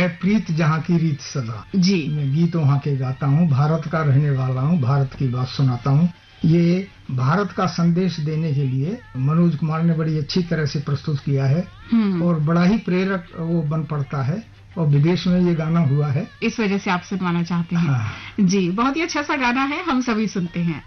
है प्रीत जहाँ की रीत सदा जी। मैं गीत वहाँ के गाता हूँ, भारत का रहने वाला हूँ, भारत की बात सुनाता हूँ। ये भारत का संदेश देने के लिए मनोज कुमार ने बड़ी अच्छी तरह से प्रस्तुत किया है और बड़ा ही प्रेरक वो बन पड़ता है और विदेश में ये गाना हुआ है, इस वजह से आप सुनवाना चाहते हैं। हाँ। जी, बहुत ही अच्छा सा गाना है, हम सभी सुनते हैं।